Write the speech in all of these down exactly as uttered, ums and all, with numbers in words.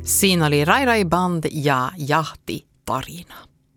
Siinä oli Rai Rai Band ja Jahti-tarina.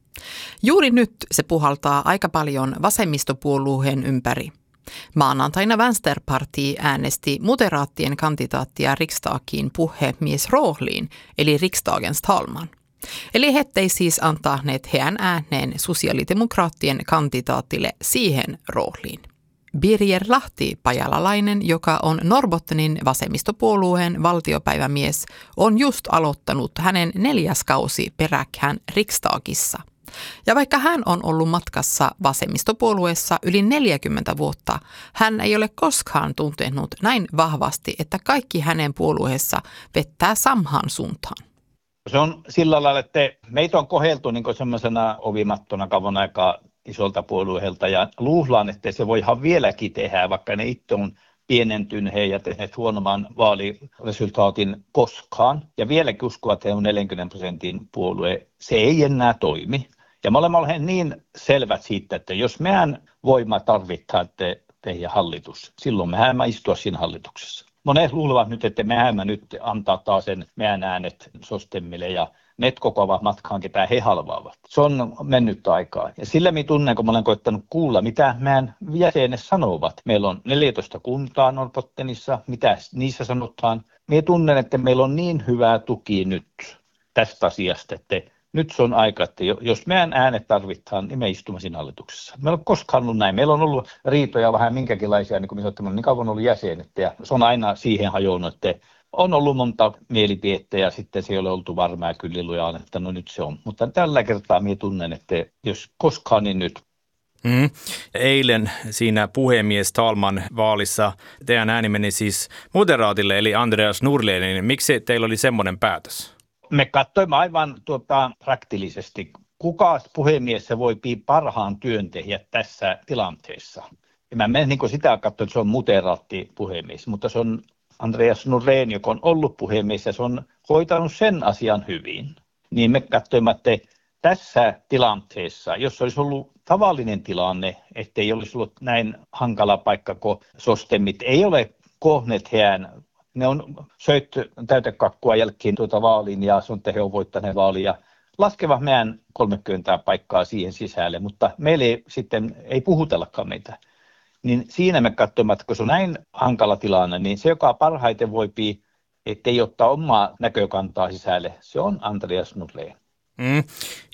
Juuri nyt se puhaltaa aika paljon vasemmistopuolueen ympäri. Maanantaina Vänsterparti äänesti moderaattien kandidaattia riksdagiin puhemiesrooliin, eli riksdagens talman. Eli he ei siis antaneet heidän ääneen sosiaalidemokraattien kandidaatille siihen rooliin. Birger Lahti Pajalalainen, joka on Norrbottenin vasemmistopuolueen valtiopäivämies, on just aloittanut hänen neljäs kausi peräkään riksdagissa. Ja vaikka hän on ollut matkassa vasemmistopuolueessa yli neljäkymmentä vuotta, hän ei ole koskaan tuntenut näin vahvasti, että kaikki hänen puolueessa vettää samaan suuntaan. Se on sillä lailla, että meitä on koheltu niin semmoisena ovimattona kauan aikaa isolta puolueelta ja luuhlaan, että se voihan vieläkin tehdä, vaikka ne itse on pienentyneet ja tehneet huonomman vaaliresultaatin koskaan. Ja vieläkin uskoa, että he on neljänkymmenen prosentin puolue. Se ei enää toimi. Ja me olemme olleet niin selvät siitä, että jos meidän voima tarvitaan te, teidän hallitus, silloin me häämä istua siinä hallituksessa. Monet luulevat nyt, että me häämä nyt antaa taas sen meidän äänet sostemmille ja ne kokoavat matkaan, ketä he halvaavat. Se on mennyt aikaa. Ja sillä minä tunnen, kun mä olen koittanut kuulla, mitä meidän jäsenet sanovat. Meillä on neljätoista kuntaa Norrbottenissa, mitä niissä sanotaan. Minä tunnen, että meillä on niin hyvää tuki nyt tästä asiasta, että nyt se on aika, että jos meidän äänet tarvitaan, niin me istumme siinä hallituksessa. Meillä on koskaan ollut näin. Meillä on ollut riitoja vähän minkäkinlaisia, niin kuin minä sanoin, niin kauan ollut jäsenet. Ja se on aina siihen hajonnut, että on ollut monta mielipidettä ja sitten se ei ole oltu varmaa ja kyllä lujaan, että no nyt se on. Mutta tällä kertaa minä tunnen, että jos koskaan, niin nyt. Mm. Eilen siinä puhemies Talman vaalissa teidän ääni meni siis moderaatille eli Andreas Norlénin. Miksi teillä oli semmoinen päätös? Me katsoimme aivan tuota, praktisesti, kuka puhemies se voi parhaan työntekijä tässä tilanteessa. Ja mä menen niin sitä katsoin, että se on moderaatti puhemies, mutta se on Andreas Norlén, joka on ollut puhemies ja se on hoitanut sen asian hyvin. Niin me katsoimme, että tässä tilanteessa, jos olisi ollut tavallinen tilanne, ettei olisi ollut näin hankala paikka, kun sostemmit ei ole kohneet heidän. Ne on söitty täytekakkua jälkeen tuota vaaliin ja se on, että he on voittaneet vaaliin ja laskevat meidän kolmekymmentä paikkaa siihen sisälle, mutta meillä ei sitten ei puhutellakaan meitä. Niin siinä me katsomme, että kun se on näin hankala tilanne, niin se, joka parhaiten voipii, ettei ottaa omaa näkökantaa sisälle, se on Andreas Norlén. Mm.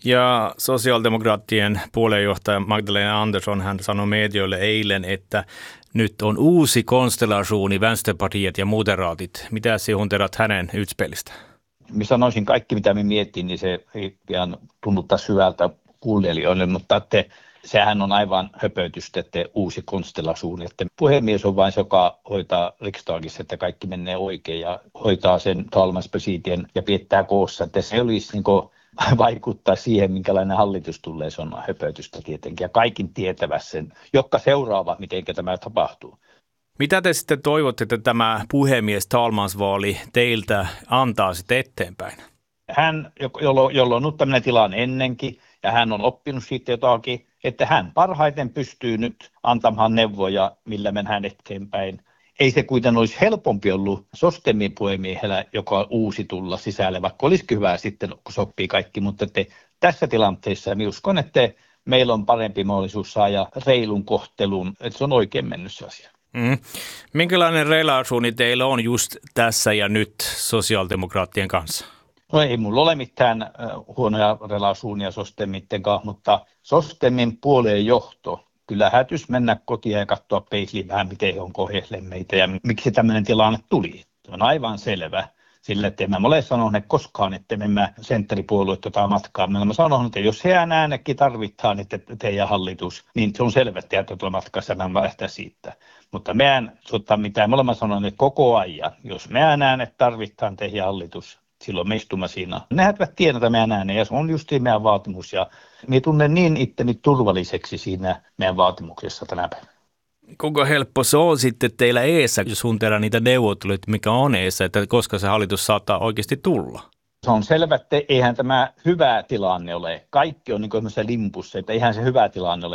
Ja sosiaalidemokraattien puoluejohtaja Magdalena Andersson, hän sanoi medioille eilen, että nyt on uusi konstellaationi, Vänsterpartiet ja moderaatit. Mitä siunterat hänen ytspelistä? Mä sanoisin kaikki, mitä me miettii, niin se ei pian tunnuttaa syvältä kuulijoille, mutta että sehän on aivan höpötystä, että uusi konstellaationi. Että puhemies on vain se, joka hoitaa riksdagissa, että kaikki menee oikein ja hoitaa sen talmanspresidien ja piettää koossa. Että se olisi niin kuin vaikuttaa siihen, minkälainen hallitus tulee, se on höpötystä tietenkin. Ja kaikin tietävä sen, jotka seuraavat, miten tämä tapahtuu. Mitä te sitten toivotte, että tämä puhemies talmansvaali teiltä antaa sitten eteenpäin? Hän, jolla, jolla on ollut tämmöinen tilanne ennenkin, ja hän on oppinut siitä jotakin, että hän parhaiten pystyy nyt antamaan neuvoja, millä mennään eteenpäin. Ei se kuitenkaan olisi helpompi ollut Sostemin puhemiehellä, joka on uusi tulla sisälle, vaikka olisikin hyvä sitten, kun sopii kaikki. Mutta että tässä tilanteessa minä uskon, että meillä on parempi mahdollisuus saada reilun kohtelun, että se on oikein mennyt se asia. Mm. Minkälainen relaationi teillä on just tässä ja nyt sosiaalidemokraattien kanssa? No ei mulla ole mitään huonoja relaatioita Sostemitten kanssa, mutta Sostemin puolueen johto, kyllä hätys mennä kotiin ja katsoa peisliin vähän, miten he on kohdelleet meitä ja miksi tämmöinen tilanne tuli. Se on aivan selvä. Sillä, että emme ole sanoneet koskaan, että me emme sentteripuolueet tota matkaa. Me olemme sanoneet, että jos heidän äänekin tarvitaan, että teidän hallitus, niin se on selvä, että tuolla matkassa me lähtee siitä. Mutta meidän, tota, mitä me olemme sanoneet koko ajan, jos meidän äänet tarvitaan teidän hallitus, silloin me istumme siinä. Ne eivät tiedä meidän ääneen ja se on just meidän vaatimus. Ja minä tunnen niin itteni turvalliseksi siinä meidän vaatimuksessa tänä päivänä. Kuinka helppo se on sitten teillä eessä, jos suunnitella niitä neuvotteluita, mikä on eessä, että koska se hallitus saattaa oikeasti tulla? Se on selvä, että eihän tämä hyvä tilanne ole. Kaikki on niin kuin limpussa, että eihän se hyvä tilanne ole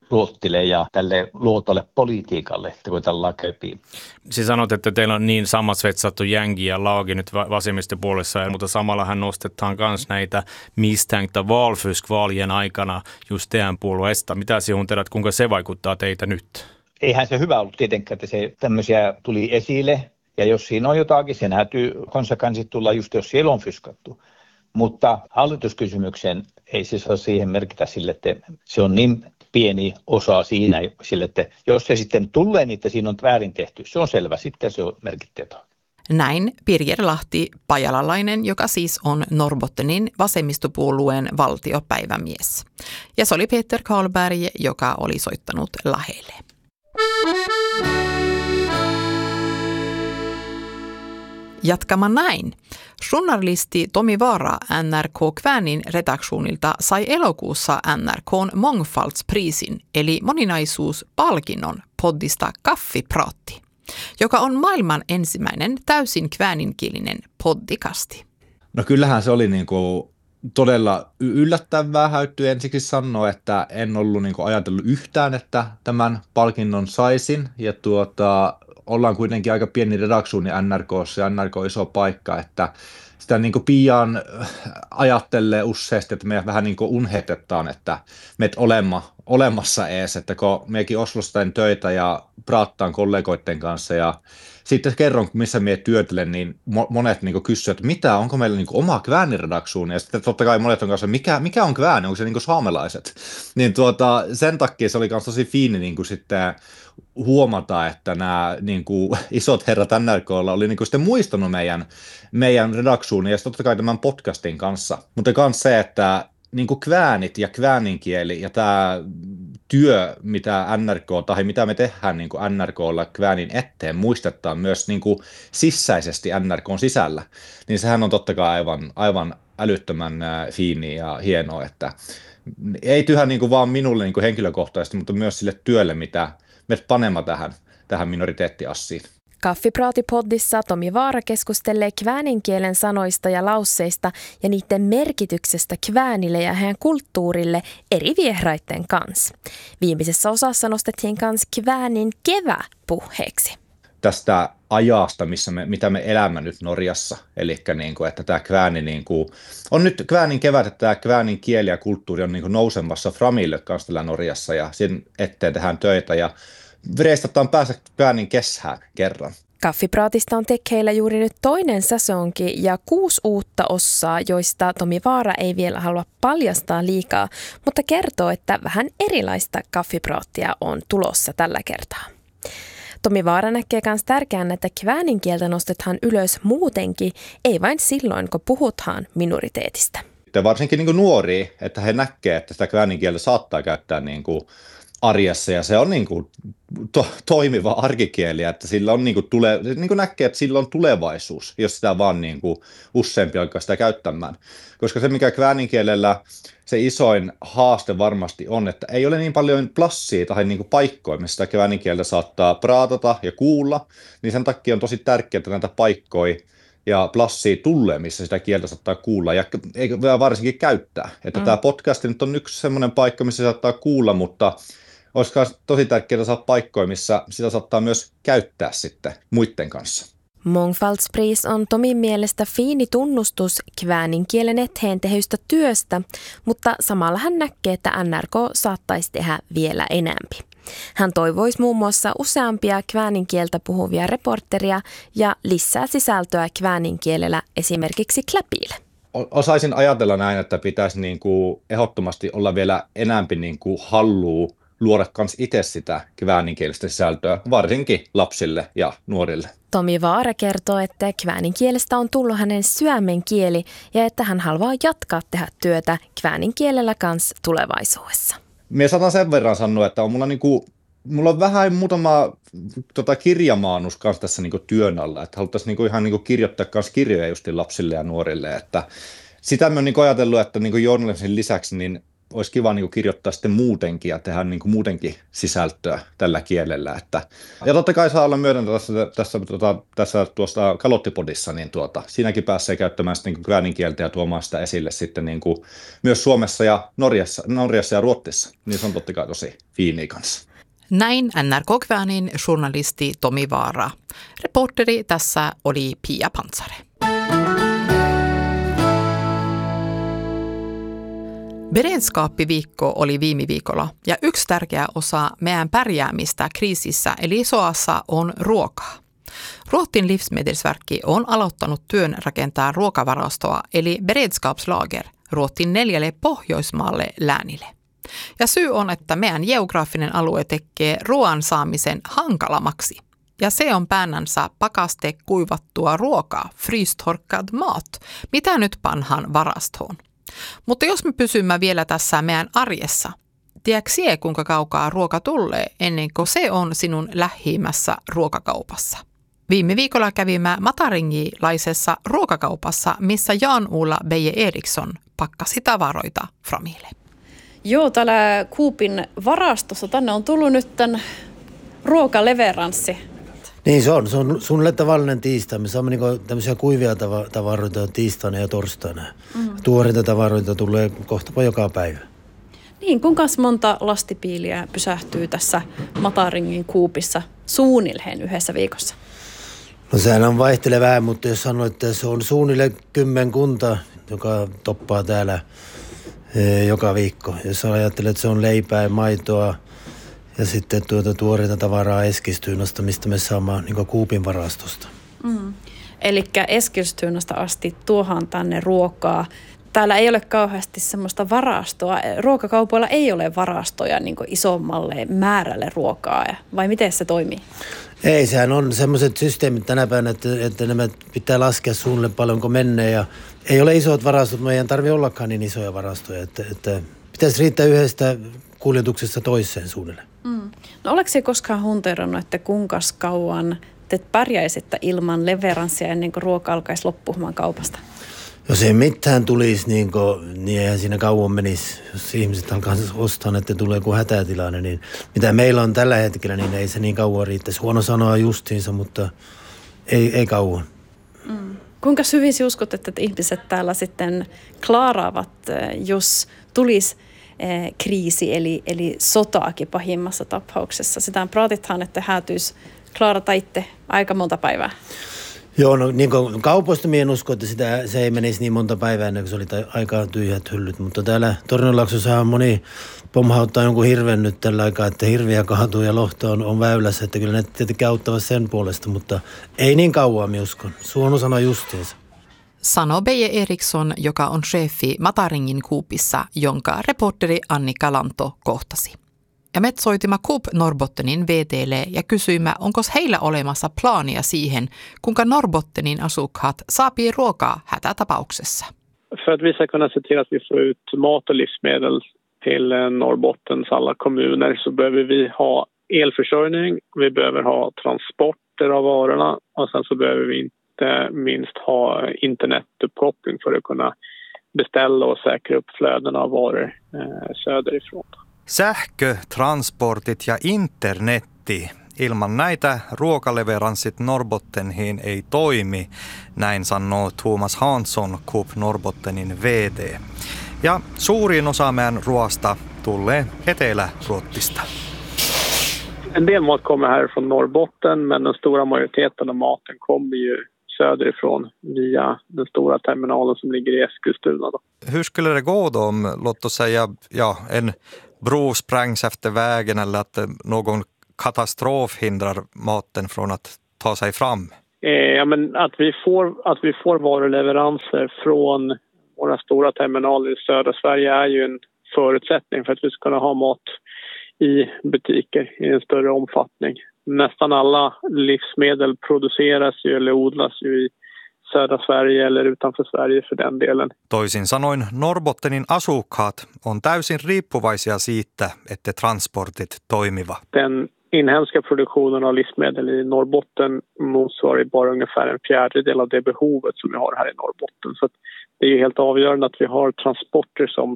ruottille ja tälle luotolle politiikalle, että kun tällä käytiin. Siis sanot, että teillä on niin sammansvetsattu jängi ja laagi nyt vasemmistopuolessa, mutta samalla hän nostetaan myös näitä mistänktä valfusk-vaalien aikana just teidän puolueesta. Mitä sinun tiedät, kuinka se vaikuttaa teitä nyt? Eihän se hyvä ollut tietenkään, että se tämmöisiä tuli esille. Ja jos siinä on jotakin, se näytyy konsekvenssit tulla just, jos siellä on fyskattu. Mutta hallituskysymyksen ei se saa siihen merkitä sille, että se on niin pieni osa siinä sille, että jos se sitten tulee, niin että siinä on väärin tehty. Se on selvä, sitten se on merkitty jotain. Näin Pirjer Lahti pajalalainen, joka siis on Norrbottenin vasemmistopuolueen valtiopäivämies. Ja se oli Peter Karlberg, joka oli soittanut lähelle. Jatkamaan näin. Journalisti Tomi Vaara N R K Kvänin redaktionilta sai elokuussa N R K:n Mångfaldsprisin eli moninaisuuspalkinnon poddista Kaffipraatti, joka on maailman ensimmäinen täysin kväninkielinen poddikasti. No kyllähän se oli niinku todella yllättävää, täytyy ensiksi sanoa, että en ollut niinku ajatellut yhtään, että tämän palkinnon saisin ja tuota... ollaan kuitenkin aika pieni redaktioni N R K:ssa ja N R K on iso paikka, että sitä niin kuin pian ajattelee useasti, että me vähän niin kuin unhetetaan, että meet olema, olemassa ees, että kun mekin Oslossa teen töitä ja praattaan kollegoiden kanssa ja sitten kerron, missä me työtelen, niin monet niin kysyvät, että mitä, onko meillä niin oma kväänirredaktioni, ja sitten totta kai monet on kanssa, mikä, mikä on kvääni, onko se niin saamelaiset, niin tuota, sen takia se oli myös tosi fiini niin sitten huomata, että nämä niin kuin, isot herrat N R K:lla oli niin kuin, sitten muistanut meidän, meidän redaktioni, ja totta kai tämän podcastin kanssa, mutta myös se, että niin kuin kväänit ja kvääninkieli ja tämä työ, mitä N R K tai mitä me tehdään niin kuin N R K:lla kväänin eteen, muistetaan myös niin kuin sisäisesti N R K:n sisällä, niin sehän on totta kai aivan, aivan älyttömän fiini ja hienoa, että ei tyhä niin kuin vaan minulle niin kuin henkilökohtaisesti, mutta myös sille työlle, mitä me panemme tähän, tähän minoriteettiassiin. Kaffipraati-poddissa Tomi Vaara keskustelee kvääninkielen sanoista ja lausseista ja niiden merkityksestä kväänille ja heidän kulttuurille eri vieraiden kanssa. Viimeisessä osassa nostettiin myös kväänin kevä puheeksi. Tästä ajasta, missä me, mitä me elämme nyt Norjassa, eli niin kuin, että tämä kvääni niin kuin, on nyt kväänin kevät, että tämä kväänin kieli ja kulttuuri on niin kuin nousemassa framille kanssa tällä Norjassa ja sen eteen tehdään töitä ja reistataan päästä kväänin kesään kerran. Kaffipraatista on tekeillä juuri nyt toinen sesonki ja kuusi uutta osaa, joista Tomi Vaara ei vielä halua paljastaa liikaa, mutta kertoo, että vähän erilaista kaffipraattia on tulossa tällä kertaa. Tomi Vaara näkee myös tärkeänä, että kvääninkieltä nostetaan ylös muutenkin, ei vain silloin, kun puhutaan minoriteetistä. Varsinkin niin kuin nuoria, että he näkee, että sitä kvääninkieltä saattaa käyttää niin kuin arjessa ja se on niin kuin to, toimiva arkikieli, että sillä on niin kuin tule, niin kuin näkee, että sillä on tulevaisuus, jos sitä vaan niin kuin useampi alkaa sitä käyttämään. Koska se, mikä kvääninkielellä se isoin haaste varmasti on, että ei ole niin paljon plassia tai niin kuin paikkoja, missä sitä kvääninkieltä saattaa praatata ja kuulla, niin sen takia on tosi tärkeää, että näitä paikkoja ja plassia tulee, missä sitä kieltä saattaa kuulla ja varsinkin käyttää. Että mm. tämä podcast nyt on yksi semmoinen paikka, missä saattaa kuulla, mutta olisi tosi tärkeää saada paikkoja, missä sitä saattaa myös käyttää sitten muiden kanssa. Mångfaldspris on Tomin mielestä fiini tunnustus kvääninkielen eteen tehystä työstä, mutta samalla hän näkee, että N R K saattaisi tehdä vielä enemmän. Hän toivoisi muun muassa useampia kvääninkieltä puhuvia reporteria ja lisää sisältöä kvääninkielellä esimerkiksi Kläpille. Osaisin ajatella näin, että pitäisi niin kuin ehdottomasti olla vielä enemmän niin kuin hallua luoda myös itse sitä kvääninkielistä sisältöä, varsinkin lapsille ja nuorille. Tomi Vaara kertoo, että kvääninkielestä on tullut hänen syömenkieli ja että hän haluaa jatkaa tehdä työtä kvääninkielellä kanssa tulevaisuudessa. Minä saatan sen verran sanoa, että on mulla, niinku, mulla on vähän muutama tota, kirjamaannus kanssa tässä niinku, työn alla, että haluttaisiin niinku, ihan niinku, kirjoittaa kanssa kirjoja just lapsille ja nuorille, että sitä me on niinku, ajatellut, että niinku, journalismin lisäksi niin olisi kiva niin kuin kirjoittaa sitten muutenkin ja tehdä niin kuin muutenkin sisältöä tällä kielellä. Että, ja totta kai saa olla myöten tässä, tässä, tuota, tässä tuosta Kalottipodissa, niin tuota, siinäkin pääsee käyttämään sitten niin kuin ääninkieltä ja tuomaan sitä esille sitten niin kuin myös Suomessa ja Norjassa, Norjassa ja Ruotsissa. Niin se on totta kai tosi fiiniä kanssa. Näin N R K-kvänin journalisti Tomi Vaara. Reporteri tässä oli Pia Pantsare. Beredskaappiviikko oli viime viikolla ja yksi tärkeä osa meidän pärjäämistä kriisissä eli soassa on ruokaa. Ruotsin livsmedelsverkki on aloittanut työn rakentaa ruokavarastoa eli beredskapslager Ruotsin neljälle Pohjoismaalle läänille. Ja syy on, että meidän geografinen alue tekee ruoan saamisen hankalamaksi. Ja se on päännänsä pakaste kuivattua ruokaa, frystorkad mat, mitä nyt panhan varastoon. Mutta jos me pysymme vielä tässä meidän arjessa, tiedätkö sie, kuinka kaukaa ruoka tulee ennen kuin se on sinun lähimmässä ruokakaupassa? Viime viikolla kävimme mataringilaisessa ruokakaupassa, missä Jan-Ulla Beije Eriksson pakkasi tavaroita framille. Joo, täällä Coopin varastossa tänne on tullut nyt tämän ruokaleveranssi. Niin se on, se on suunnilleen tavallinen tiistai. Me saamme niinku tämmöisiä kuivia tava- tavaroita tiistaina ja torstaina. Mm. Tuoreita tavaroita tulee kohtapa joka päivä. Niin, kuinka monta lastipiiliä pysähtyy tässä Mataringin Coopissa suunnilleen yhdessä viikossa? No sehän on vaihtelee vähän, mutta jos sanoo, että se on suunnilleen kymmenkunta, joka toppaa täällä e, joka viikko. Jos ajattelet, että se on leipää ja maitoa ja sitten tuota tuoreita tavaraa Eskilstynasta, mistä me saamme niin Coopin varastosta. Mm. Eli Eskilstynasta asti tuohan tänne ruokaa. Täällä ei ole kauheasti semmoista varastoa. Ruokakaupoilla ei ole varastoja niin isommalle määrälle ruokaa, vai miten se toimii? Ei, sehän on semmoiset systeemit tänä päivänä, että, että nämä pitää laskea suunnilleen paljonko menee. Ja ei ole isot varastot, meidän ei tarvitse ollakaan niin isoja varastoja. Että, että pitäisi riittää yhdestä kuljetuksesta toiseen suunnilleen. Mm. No oletko se koskaan hunterannut, että kuinka kauan te pärjäisitte ilman leveranssia ennen kuin ruoka alkaisi loppumaan kaupasta? Jos ei mitään tulisi, niin, kuin, niin eihän siinä kauan menisi. Jos ihmiset alkaa ostaa, että tulee joku hätätilanne, niin mitä meillä on tällä hetkellä, niin ei se niin kauan riittäisi. Huono sanoa justiinsa, mutta ei, ei kauan. Mm. Kuinka syvissä uskot, että ihmiset täällä sitten klaaraavat, jos tulisi eh, kriisi, eli, eli sotaakin pahimmassa tapauksessa? Sitä praatithan, että häätyisi klaarata itse aika monta päivää. Joo, no niin kuin kaupoista minä en usko, että sitä, se ei menisi niin monta päivää ennen kuin se oli aika tyhjät hyllyt. Mutta täällä Tornionlaaksossa on moni pomhauttaa jonkun hirven nyt tällä aikaa, että hirviä kaatuu ja lohto on, on väylässä. Että kyllä ne tietenkin auttavat sen puolesta, mutta ei niin kauan minä uskon. Suonu sana justiinsa. Sano Beije Eriksson, joka on chefi Mataringin Coopissa, jonka reporteri Annika Lanto kohtasi. Ja me soitimme Coop Norrbottenin V T:lle ja kysyimme, onko heillä olemassa plaania siihen, kuinka Norrbottenin asukkaat saapii ruokaa hätätapauksessa. För att vi ska kunna se till att vi får ut mat och livsmedel till Norrbottens alla kommuner så behöver vi ha elförsörjning, vi behöver ha transporter av varorna och sen så behöver vi inte minst ha internetuppkoppling för att kunna beställa och säkra upp flödena av varor eh, söderifrån. Sähkö, transportit ja internetti. Ilman näitä ruokaleveranssit Norrbottenhiin ei toimi, näin sanoo Thomas Hansson, Coop Norrbottenin V T. Ja suurin osa meidän ruoasta tulee Etelä-Ruotsista. En del mat kommer här från Norrbotten, men den stora majoriteten av maten kommer ju söderifrån via den stora terminalen som ligger i Eskilstuna. Hur skulle det gå då om, låt oss säga, ja, en bro sprängs efter vägen eller att någon katastrof hindrar maten från att ta sig fram? Eh, ja, men att vi får att vi får varuleveranser från våra stora terminaler i södra Sverige är ju en förutsättning för att vi ska kunna ha mat i butiker i en större omfattning. Nästan alla livsmedel produceras ju eller odlas ju i södra Sverige eller utanför Sverige för den delen. Toisin sanoen Norrbottenin asukkaat on täysin riippuvaisia siitä, että transportit toimivat. Den inhemska produktionen av livsmedel i Norrbotten motsvarar bara ungefär en fjärdedel av det behovet som vi har här i Norrbotten. Så att det är ju helt avgörande att vi har transporter som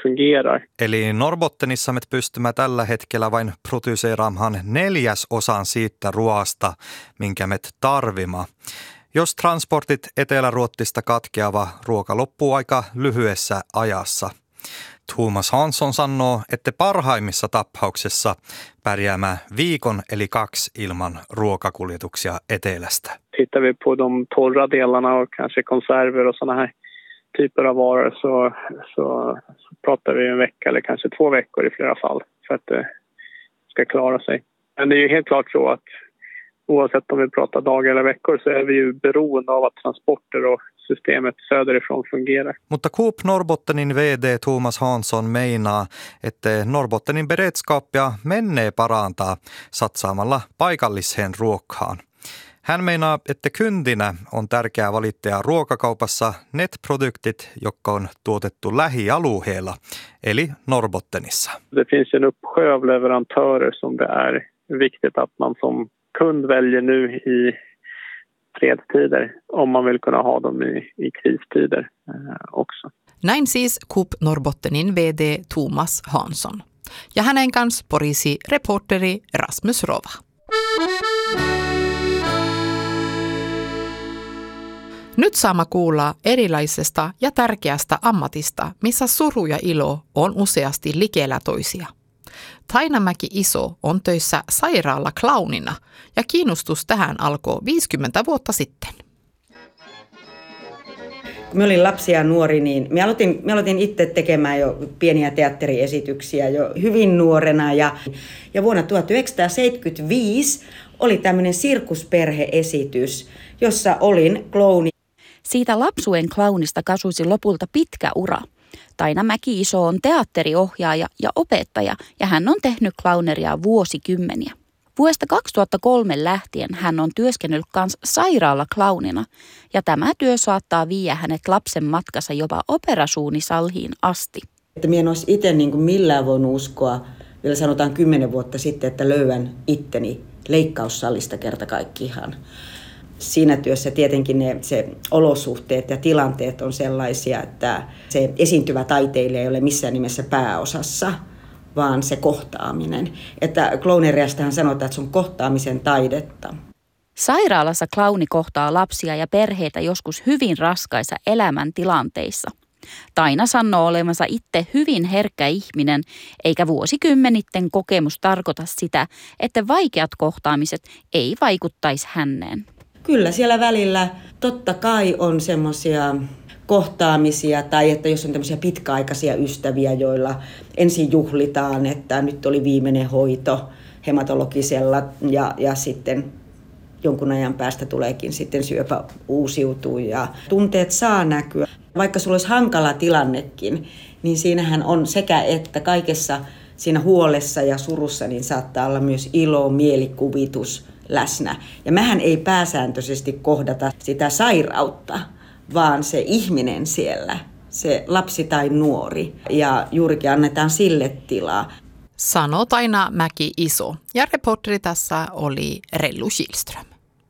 fungerar. Eli Norbottenissa me pystymme tällä hetkellä vain produseeraamaan neljäs osan siitä ruoasta, minkä me tarvima. Jos transportit Etelä-Ruotsista katkeava ruoka loppuu aika lyhyessä ajassa. Thomas Hansson sanoo, että parhaimmissa tapauksessa pärjäämään viikon eli kaksi ilman ruokakuljetuksia etelästä. Tittar vi på de torra delarna och kanske konserver och såna här typer av varor så, så, så pratar vi en vecka eller kanske två veckor i flera fall för att det ska klara sig. Men det är ju helt klart så att oavsett om vi pratar dagar eller veckor så är vi ju beroende av att transporter och systemet söderifrån fungerar. Mutta Coop Norbottenin V D Thomas Hansson meinaa, että Norbottenin beredskapia menee parantaa satsaamalla paikalliseen ruokaan. Hän meinaa, että kundina on tärkeää valittaa ruokakaupassa ne produktit, jotka on tuotettu lähialueella, eli Norbottenissa. Det finns en uppsjö av leverantörer som det är viktigt att man som kund väljer nu i fredstider om man vill kunna ha dem i, i kristider eh, också. Näin siis Coop Norbottenin V D Thomas Hansson. Ja hänen kanssa porisi reporteri Rasmus Rova. Nyt saamme kuulla erilaisesta ja tärkeästä ammatista, missä suru ja ilo on useasti likellä toisia. Tainamäki Iso on töissä sairaala-klaunina ja kiinnostus tähän alkoi viisikymmentä vuotta sitten. Kun mä olin lapsi ja nuori, niin mä aloitin, mä aloitin itse tekemään jo pieniä teatteriesityksiä jo hyvin nuorena. Ja, ja vuonna tuhatyhdeksänsataaseitsemänkymmentäviisi oli tämmöinen sirkusperheesitys, jossa olin klouni. Siitä lapsuuden klaunista kasvuisi lopulta pitkä ura. Tainamäki Iso on teatteriohjaaja ja opettaja ja hän on tehnyt klauneria vuosikymmeniä. Vuodesta kaksituhattakolme lähtien hän on työskennellyt kans sairaala-klaunina ja tämä työ saattaa viedä hänet lapsen matkassa jopa operasuunisalhiin asti. Että minä en olisi itse niin kuin millään voinut uskoa, vielä sanotaan kymmenen vuotta sitten, että löydän itteni leikkaussalista kerta kaikkiaan. Siinä työssä tietenkin ne se olosuhteet ja tilanteet on sellaisia, että se esiintyvä taiteilija ei ole missään nimessä pääosassa, vaan se kohtaaminen. Että klouneriastahan sanotaan, että se on kohtaamisen taidetta. Sairaalassa klauni kohtaa lapsia ja perheitä joskus hyvin raskaissa elämäntilanteissa. Taina sanoo olevansa itse hyvin herkkä ihminen, eikä vuosikymmenitten kokemus tarkoita sitä, että vaikeat kohtaamiset ei vaikuttaisi häneen. Kyllä siellä välillä totta kai on semmoisia kohtaamisia tai että jos on tämmöisiä pitkäaikaisia ystäviä, joilla ensin juhlitaan, että nyt oli viimeinen hoito hematologisella ja, ja sitten jonkun ajan päästä tuleekin sitten syöpä uusiutuu ja tunteet saa näkyä. Vaikka sulla olisi hankala tilannekin, niin siinähän on sekä että kaikessa siinä huolessa ja surussa niin saattaa olla myös ilo, mielikuvitus läsnä. Ja mähän ei pääsääntöisesti kohdata sitä sairautta, vaan se ihminen siellä, se lapsi tai nuori. Ja juurikin annetaan sille tilaa. Sanoo Tainamäki Iso. Ja reporteri tässä oli Rellu Kihlström.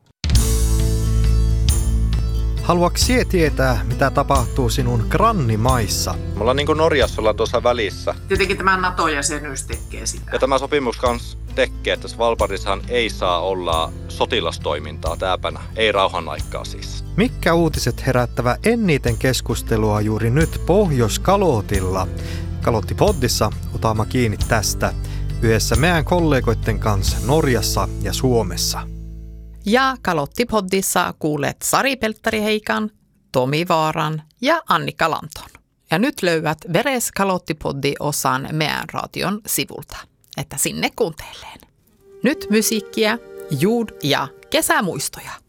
Haluatko sinä tietää, mitä tapahtuu sinun grannimaissa? Me ollaan niin kuin Norjassa, ollaan tuossa välissä. Tietenkin tämä NATO-jäsenyys tekee sitä. Ja tämä sopimus kanssa tekee, että Svalbardissahan ei saa olla sotilastoimintaa täpänä, ei rauhan aikaa siis. Mitkä uutiset herättävä eniten keskustelua juuri nyt Pohjois-Kalotilla? Kalottipoddissa otamme kiinni tästä yhdessä meidän kollegoiden kanssa Norjassa ja Suomessa. Ja Kalottipoddissa kuulet Sari Pelttari-Heikan, Tomi Vaaran ja Annika Lanton. Ja nyt löydät Veres Kalottipoddi-osan meidän radion sivulta, että sinne kuunteleen. Nyt musiikkia, juud ja kesämuistoja.